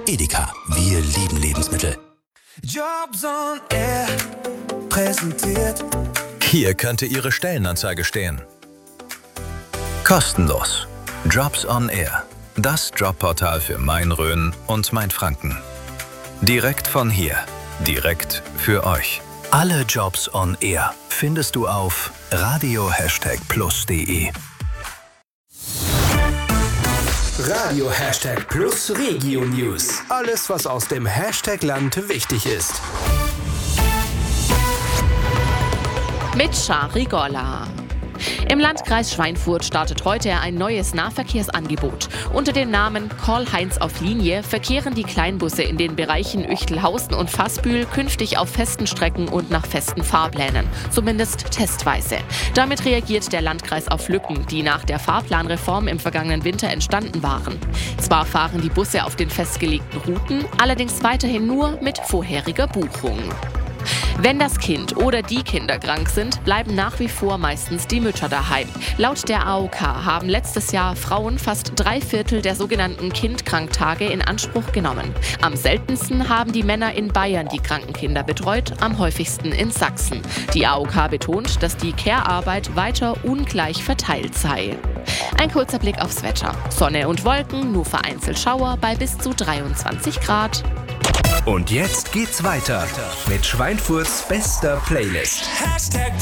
Edeka, wir lieben Lebensmittel. Jobs on Air präsentiert. Hier könnte Ihre Stellenanzeige stehen. Kostenlos. Jobs on Air. Das Jobportal für Main-Rhön und Mainfranken. Direkt von hier. Direkt für euch. Alle Jobs on Air findest du auf radio++de. Radio #Plus Regio News. Alles, was aus dem Hashtag-Land wichtig ist. Mit Shari Golla. Im Landkreis Schweinfurt startet heute ein neues Nahverkehrsangebot. Unter dem Namen Karl-Heinz auf Linie verkehren die Kleinbusse in den Bereichen Üchtelhausen und Fassbühl künftig auf festen Strecken und nach festen Fahrplänen, zumindest testweise. Damit reagiert der Landkreis auf Lücken, die nach der Fahrplanreform im vergangenen Winter entstanden waren. Zwar fahren die Busse auf den festgelegten Routen, allerdings weiterhin nur mit vorheriger Buchung. Wenn das Kind oder die Kinder krank sind, bleiben nach wie vor meistens die Mütter daheim. Laut der AOK haben letztes Jahr Frauen fast 3/4 der sogenannten Kindkranktage in Anspruch genommen. Am seltensten haben die Männer in Bayern die kranken Kinder betreut, am häufigsten in Sachsen. Die AOK betont, dass die Care-Arbeit weiter ungleich verteilt sei. Ein kurzer Blick aufs Wetter. Sonne und Wolken, nur vereinzelt Schauer bei bis zu 23 Grad. Und jetzt geht's weiter mit Schweinfurts bester Playlist.